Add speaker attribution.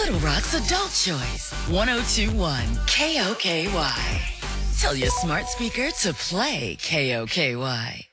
Speaker 1: Little Rock's Adult Choice. 1021 KOKY. Tell your smart speaker to play KOKY.